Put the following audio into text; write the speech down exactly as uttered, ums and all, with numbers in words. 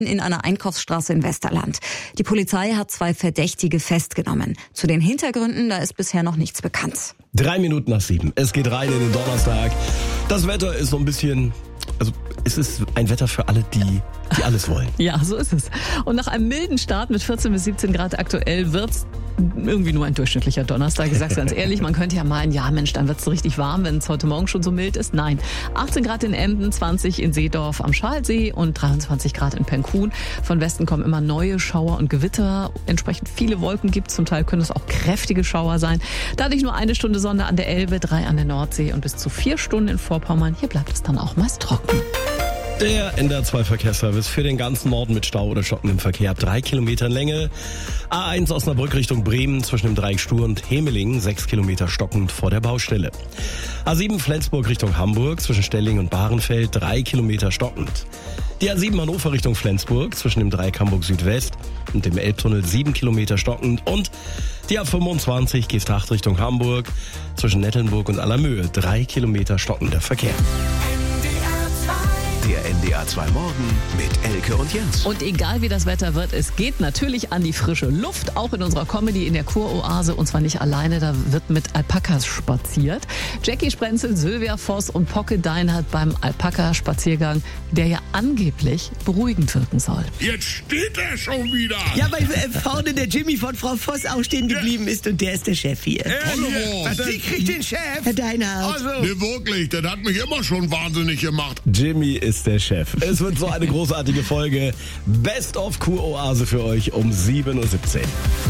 in einer Einkaufsstraße in Westerland. Die Polizei hat zwei Verdächtige festgenommen. Zu den Hintergründen, da ist bisher noch nichts bekannt. Drei Minuten nach sieben. Es geht rein in den Donnerstag. Das Wetter ist so ein bisschen... Also es ist ein Wetter für alle, die, die alles wollen. Ja, so ist es. Und nach einem milden Start mit vierzehn bis siebzehn Grad aktuell wird's irgendwie nur ein durchschnittlicher Donnerstag. Ich sag's ganz ehrlich, man könnte ja meinen, ja Mensch, dann wird's so richtig warm, wenn es heute Morgen schon so mild ist. Nein, achtzehn Grad in Emden, zwanzig in Seedorf am Schalsee und dreiundzwanzig Grad in Penkun. Von Westen kommen immer neue Schauer und Gewitter. Entsprechend viele Wolken gibt's. Zum Teil können es auch kräftige Schauer sein. Dadurch nur eine Stunde Sonne an der Elbe, drei an der Nordsee und bis zu vier Stunden in Vorpommern. Hier bleibt es dann auch meist trocken. Der N D R zwei Verkehrsservice für den ganzen Norden mit Stau oder stockendem Verkehr ab drei Kilometern Länge. A eins Osnabrück Richtung Bremen zwischen dem Dreieck Stur und Hemeling, sechs Kilometer stockend vor der Baustelle. A sieben Flensburg Richtung Hamburg zwischen Stelling und Bahrenfeld, drei Kilometer stockend. Die A sieben Hannover Richtung Flensburg zwischen dem Dreieck Hamburg Südwest und dem Elbtunnel, sieben Kilometer stockend. Und die A fünfundzwanzig Geesthacht Richtung Hamburg zwischen Nettelnburg und Allermöhe, drei Kilometer stockender Verkehr. Der N D R zwei Morgen mit Elke und Jens. Und egal wie das Wetter wird, es geht natürlich an die frische Luft, auch in unserer Comedy in der Kuroase, und zwar nicht alleine, da wird mit Alpakas spaziert. Jackie Sprenzel, Sylvia Voss und Pocke Deinhardt beim Alpaka-Spaziergang, der ja angeblich beruhigend wirken soll. Jetzt steht er schon wieder. Ja, weil äh, vorne der Jimmy von Frau Voss auch stehen geblieben ist und der ist der Chef hier. Hallo. Was, Sie kriegt den Chef? Herr Deinhardt. Also. Nee, wirklich, das hat mich immer schon wahnsinnig gemacht. Jimmy ist der Chef. Es wird so eine großartige Folge. Best of Kuroase für euch um sieben Uhr siebzehn.